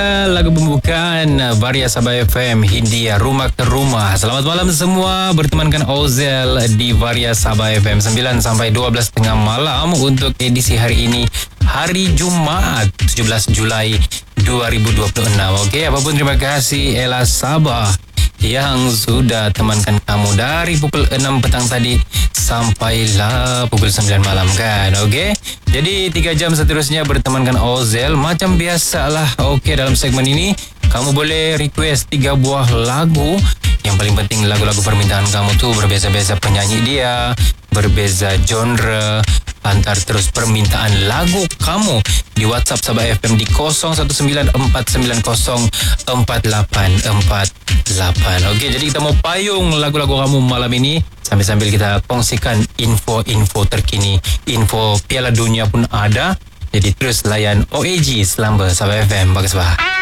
Lagu pembukaan Varia Sabah FM Hindia Rumah ke Rumah. Selamat malam semua, bertemankan Ozel di Varia Sabah FM 9 sampai 12 tengah malam untuk edisi hari ini, hari Jumaat 17 Julai 2026. Okey, apapun terima kasih Ella Sabah yang sudah temankan kamu dari pukul 6 petang tadi sampailah pukul 9 malam kan. Okey, jadi 3 jam seterusnya bertemankan Ozel macam biasalah. Okey, dalam segmen ini kamu boleh request 3 buah lagu. Yang paling penting lagu-lagu permintaan kamu tuh berbeza-beza penyanyi dia, berbeza genre. Antar terus permintaan lagu kamu di WhatsApp Sabah FM di 0194904848. Okey, jadi kita mau payung lagu-lagu kamu malam ini sambil-sambil kita kongsikan info-info terkini. Info Piala Dunia pun ada. Jadi terus layan OAG Selamba Sabah FM. Bagus bah.